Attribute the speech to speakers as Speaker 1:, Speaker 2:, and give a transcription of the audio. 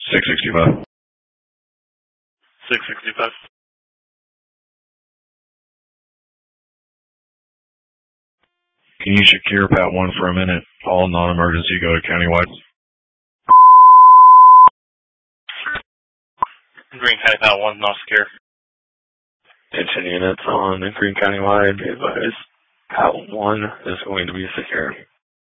Speaker 1: 665.
Speaker 2: 665.
Speaker 1: Can you secure Pat 1 for a minute? All non-emergency go to countywide.
Speaker 2: Green County Pat 1 not secure.
Speaker 1: Attention units on Green County wide, be advised Pat 1 is going to be secure.